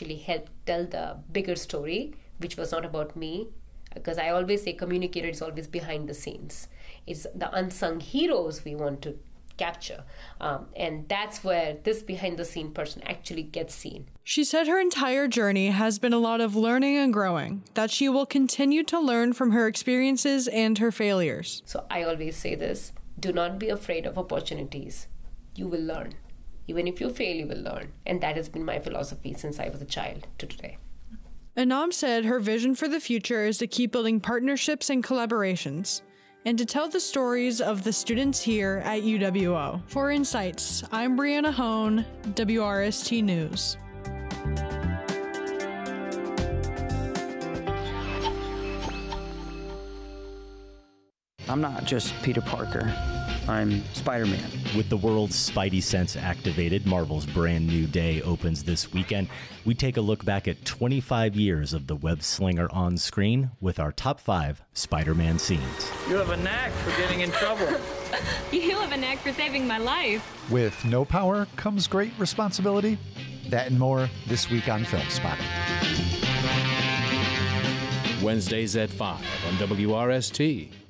actually help tell the bigger story, which was not about me. Because I always say communicator is always behind the scenes. It's the unsung heroes we want to capture. And that's where this behind the scene person actually gets seen. She said her entire journey has been a lot of learning and growing, that she will continue to learn from her experiences and her failures. So I always say this, do not be afraid of opportunities. You will learn. Even if you fail, you will learn. And that has been my philosophy since I was a child to today. Anam said her vision for the future is to keep building partnerships and collaborations, and to tell the stories of the students here at UWO. For Insights, I'm Brianna Hone, WRST News. I'm not just Peter Parker. I'm Spider-Man. With the world's Spidey sense activated, Marvel's brand new day opens this weekend. We take a look back at 25 years of the web slinger on screen with our top 5 Spider-Man scenes. You have a knack for getting in trouble. You have a knack for saving my life. With no power comes great responsibility. That and more this week on Film Spotting. Wednesdays at 5 on WRST.